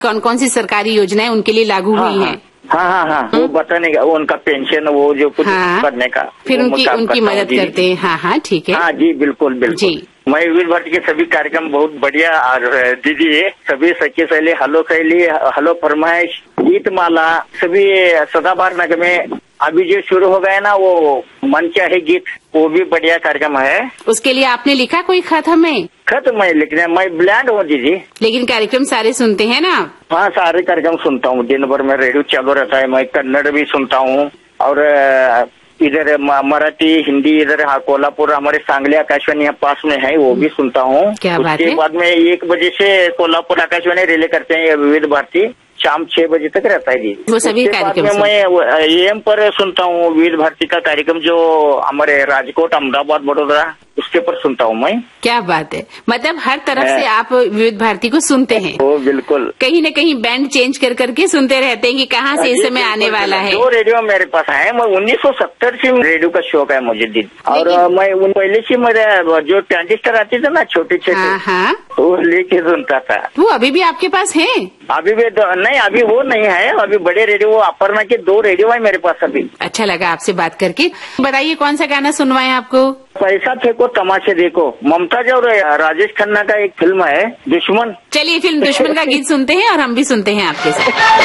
कौन कौन सी सरकारी योजनाएं उनके लिए लागू हुई हैं? हाँ, वो बताने का, वो उनका पेंशन, वो जो कुछ करने का, फिर उनकी मदद करते हैं। हाँ, ठीक है। हाँ जी, बिल्कुल जी। मैं विविध भारती के सभी कार्यक्रम बहुत बढ़िया और दीदी सभी सच्ची सहेली, हलो सहेली, हलो फरमाइश, गीत माला, सभी सदाबहार नगर में अभी जो शुरू हो गया ना, वो मन चाहे गीत, वो भी बढ़िया कार्यक्रम है। उसके लिए आपने लिखा कोई खत हमें? खत मैं लिखने, मैं ब्लैंड हूँ दीदी। लेकिन कार्यक्रम सारे सुनते हैं ना? हाँ, सारे कार्यक्रम सुनता हूँ, दिन भर में रेडियो चालू रहता है। मैं कन्नड़ भी सुनता हूँ और इधर मराठी, हिंदी, इधर कोल्हापुर, हमारे सांगली आकाशवाणी यहाँ पास में है, वो भी सुनता हूँ। उसके बाद में 1 बजे से कोल्हापुर आकाशवाणी रिले करते हैं विविध भारती, शाम 6 बजे तक रहता है जी। वो सभी कार्यक्रम बाद में मैं AM पर सुनता हूँ विविध भारती का कार्यक्रम, जो हमारे राजकोट, अहमदाबाद, बड़ौदा, उसके पर सुनता हूँ मैं। क्या बात है, मतलब हर तरफ से आप विविध भारती को सुनते हैं? वो बिल्कुल, कहीं न कहीं बैंड चेंज कर करके सुनते रहते हैं कि कहाँ से इस समय आने वाला है। 2 रेडियो मेरे पास है। मैं 1970 से रेडियो का शौक है मुझे दीदी, और मैं पहले से मेरे जो ट्रांजिस्टर आते थे ना, छोटे छोटे, वो लेके सुनता था। वो अभी भी आपके पास है? अभी भी नहीं, अभी वो नहीं है, अभी बड़े रेडियो, वो अपर्णा के 2 रेडियो है मेरे पास अभी। अच्छा लगा आपसे बात करके। बताइए कौन सा गाना सुनवाएं आपको? पैसा फेंको तमाशे देखो, ममताज और राजेश खन्ना का एक फिल्म है दुश्मन। चलिए फिल्म दुश्मन का गीत सुनते हैं और हम भी सुनते हैं आपके साथ।